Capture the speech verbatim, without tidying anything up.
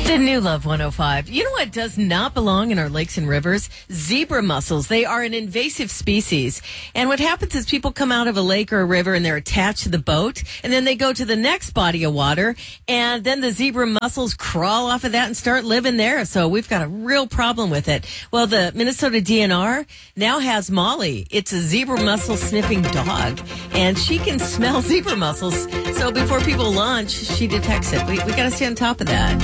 The new Love one oh five. You know what does not belong in our lakes and rivers? Zebra mussels. They are an invasive species. And what happens is people come out of a lake or a river and they're attached to the boat. And then they go to the next body of water. And then the zebra mussels crawl off of that and start living there. So we've got a real problem with it. Well, the Minnesota D N R now has Molly. It's a zebra mussel sniffing dog. And she can smell zebra mussels. So before people launch, she detects it. We, we got to stay on top of that.